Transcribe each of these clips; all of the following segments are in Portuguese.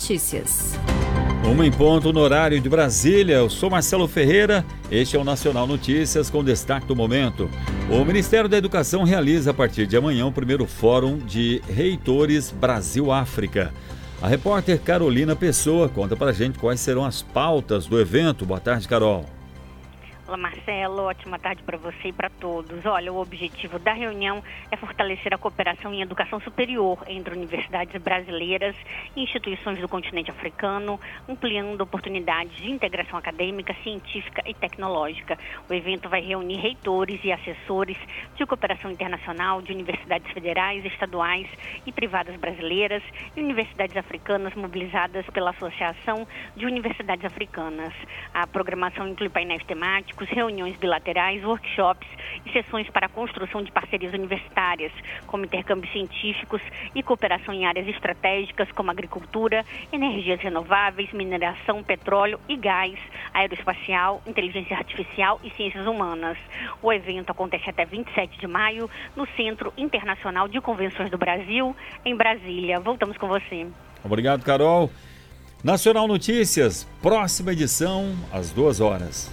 Notícias. 1h no horário de Brasília. Eu sou Marcelo Ferreira. Este é o Nacional Notícias com destaque do momento. O Ministério da Educação realiza a partir de amanhã o primeiro Fórum de Reitores Brasil-África. A repórter Carolina Pessoa conta pra gente quais serão as pautas do evento. Boa tarde, Carol. Olá, Marcelo. Ótima tarde para você e para todos. Olha, o objetivo da reunião é fortalecer a cooperação em educação superior entre universidades brasileiras e instituições do continente africano, ampliando oportunidades de integração acadêmica, científica e tecnológica. O evento vai reunir reitores e assessores de cooperação internacional de universidades federais, estaduais e privadas brasileiras e universidades africanas mobilizadas pela Associação de Universidades Africanas. A programação inclui painéis temáticos, reuniões bilaterais, workshops e sessões para a construção de parcerias universitárias, como intercâmbios científicos e cooperação em áreas estratégicas como agricultura, energias renováveis, mineração, petróleo e gás, aeroespacial, inteligência artificial e ciências humanas. O evento acontece até 27 de maio no Centro Internacional de Convenções do Brasil, em Brasília. Voltamos com você. Obrigado, Carol. Nacional Notícias, próxima edição, às 2h.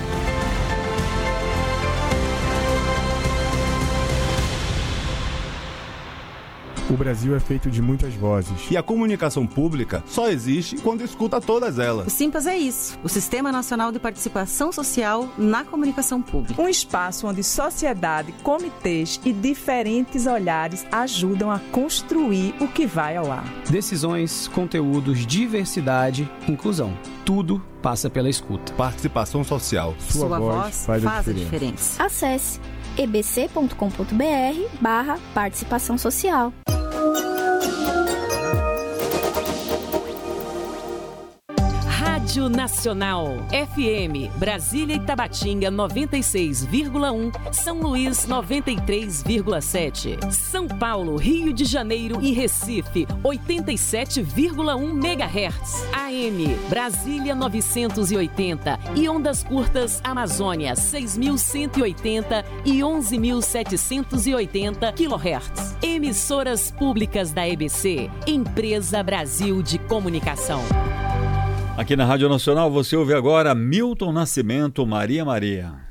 O Brasil é feito de muitas vozes. E a comunicação pública só existe quando escuta todas elas. O Simpas é isso, o Sistema Nacional de Participação Social na Comunicação Pública. Um espaço onde sociedade, comitês e diferentes olhares ajudam a construir o que vai ao ar. Decisões, conteúdos, diversidade, inclusão. Tudo passa pela escuta. Participação social. Sua voz faz a diferença. Acesse ebc.com.br/participação social. Rádio Nacional, FM, Brasília e Tabatinga 96,1, São Luís 93,7, São Paulo, Rio de Janeiro e Recife 87,1 MHz, AM, Brasília 980 e ondas curtas Amazônia 6.180 e 11.780 kHz. Emissoras públicas da EBC, Empresa Brasil de Comunicação. Aqui na Rádio Nacional você ouve agora Milton Nascimento, Maria Maria.